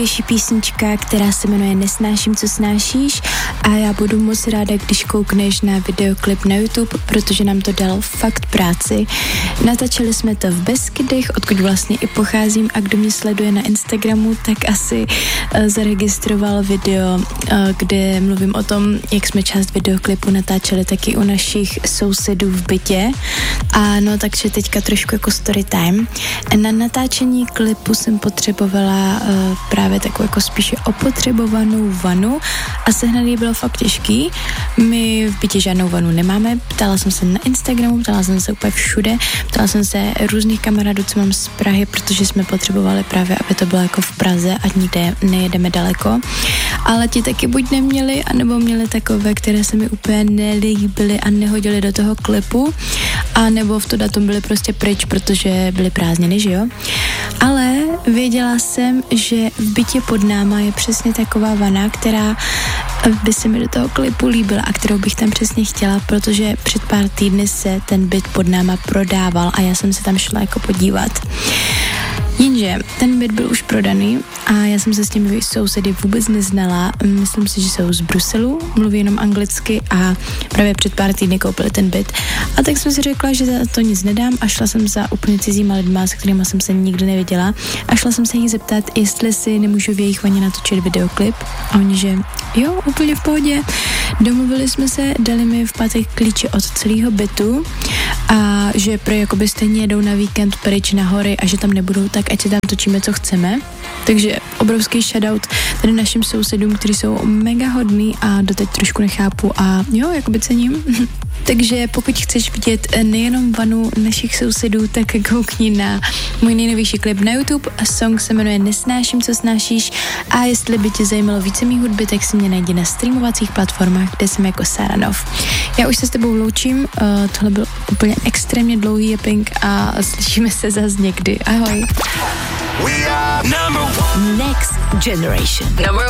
nejnovější písnička, která se jmenuje Nesnáším, co snášíš, a já budu moc ráda, když koukneš na videoklip na YouTube, protože nám to dal fakt práci. Natáčeli jsme to v Beskydech, odkud vlastně i pocházím, a kdo mě sleduje na Instagramu, tak asi zaregistroval video, kde mluvím o tom, jak jsme část videoklipu natáčeli taky u našich sousedů v bytě. A no, takže teďka trošku jako story time. Na natáčení klipu jsem potřebovala právě takovou jako spíše opotřebovanou vanu a sehnat ji bylo fakt těžký. My v bytě žádnou vanu nemáme, ptala jsem se na Instagramu, ptala jsem se úplně všude, ptala jsem se různých kamarádů, co mám z Prahy, protože jsme potřebovali právě, aby to bylo jako v Praze, ať nikde nejedeme daleko. Ale ti taky buď neměli, anebo měli takové, které se mi úplně nelíbily a nehodily do toho klipu, a nebo v to datum byly prostě pryč, protože byly prázdniny, že jo? Ale věděla jsem, že v bytě pod náma je přesně taková vana, která by se mi do toho klipu líbila a kterou bych tam přesně chtěla, protože před pár týdny se ten byt pod náma prodával a já jsem se tam šla jako podívat. Jenže ten byt byl už prodaný a já jsem se s těmi sousedy vůbec neznala. Myslím si, že jsou z Bruselu, mluví jenom anglicky a právě před pár týdny koupili ten byt. A tak jsem si řekla, že za to nic nedám a šla jsem za úplně cizíma lidma, se kterýma jsem se nikdy neviděla, a šla jsem se jich zeptat, jestli si nemůžu v jejich vaně natočit videoklip. A oni, že jo, úplně v pohodě. Domluvili jsme se, dali mi v pátek klíče od celého bytu a že pro jakoby stejně jedou na víkend pryč na hory a že tam nebudou, tak ať si tam točíme, co chceme. Takže obrovský shoutout tady našim sousedům, kteří jsou mega hodný a doteď trošku nechápu a jo, jakoby cením. Takže pokud chceš vidět nejenom vanu našich sousedů, tak koukni na můj nejnovější klip na YouTube. Song se jmenuje Nesnáším, co snášíš, a jestli by tě zajímalo více mých hudby, tak si mě najdi na streamovacích platformách, kde jsem jako Saranov. Já už se s tebou loučím, tohle byl úplně extrémně dlouhý japing a slyšíme se zase někdy. Ahoj. Next Generation. Number